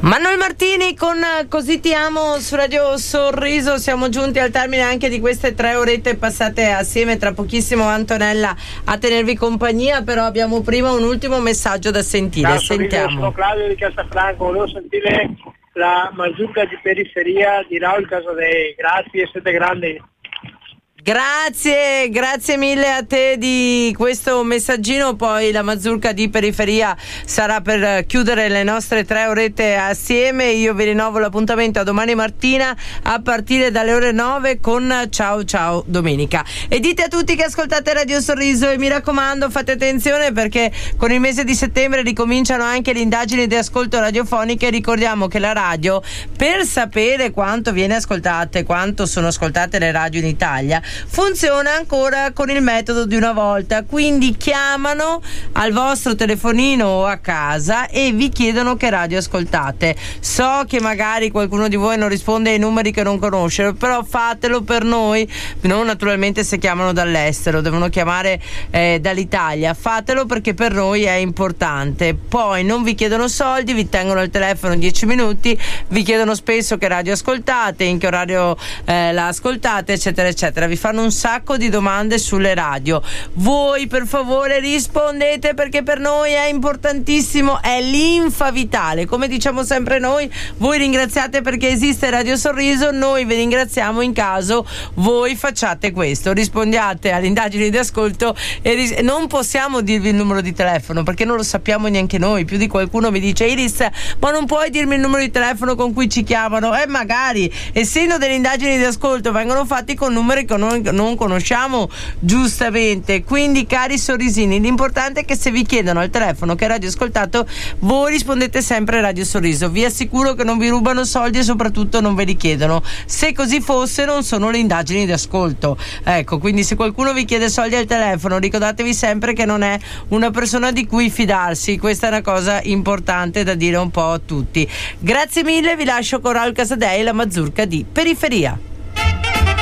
Manuel Martini con Così ti amo su Radio Sorriso. Siamo giunti al termine anche di queste 3 orette passate assieme. Tra pochissimo Antonella a tenervi compagnia, però abbiamo prima un ultimo messaggio da sentire. Ciao, Sentiamo. Sono Claudio di Castelfranco, volevo sentire la mazurka di periferia di Raul Casadei. Grazie, siete grandi. Grazie mille a te di questo messaggino. Poi la mazurka di periferia sarà per chiudere le nostre 3 orette assieme. Io vi rinnovo l'appuntamento a domani mattina a partire dalle ore 9 con Ciao Domenica. E dite a tutti che ascoltate Radio Sorriso, e mi raccomando fate attenzione perché con il mese di settembre ricominciano anche le indagini di ascolto radiofoniche. Ricordiamo che la radio, per sapere quanto viene ascoltate, quanto sono ascoltate le radio in Italia, funziona ancora con il metodo di una volta, quindi chiamano al vostro telefonino o a casa e vi chiedono che radio ascoltate. So che magari qualcuno di voi non risponde ai numeri che non conosce, però fatelo per noi, non naturalmente se chiamano dall'estero, devono chiamare dall'Italia, fatelo perché per noi è importante. Poi non vi chiedono soldi, vi tengono al telefono 10 minuti, vi chiedono spesso che radio ascoltate, in che orario la ascoltate, eccetera eccetera. Vi fanno un sacco di domande sulle radio. Voi per favore rispondete perché per noi è importantissimo, è linfa vitale, come diciamo sempre noi. Voi ringraziate perché esiste Radio Sorriso, noi vi ringraziamo in caso voi facciate questo, rispondiate alle indagini di ascolto e non possiamo dirvi il numero di telefono perché non lo sappiamo neanche noi. Più di qualcuno mi dice: Iris, ma non puoi dirmi il numero di telefono con cui ci chiamano? Magari, essendo delle indagini di ascolto, vengono fatti con numeri che non conosciamo, giustamente. Quindi cari sorrisini, l'importante è che se vi chiedono al telefono che radio ascoltato, voi rispondete sempre Radio Sorriso. Vi assicuro che non vi rubano soldi e soprattutto non ve li chiedono. Se così fosse non sono le indagini di ascolto. Ecco, quindi se qualcuno vi chiede soldi al telefono, ricordatevi sempre che non è una persona di cui fidarsi. Questa è una cosa importante da dire un po' a tutti. Grazie mille, vi lascio con Raul Casadei, la mazurka di periferia.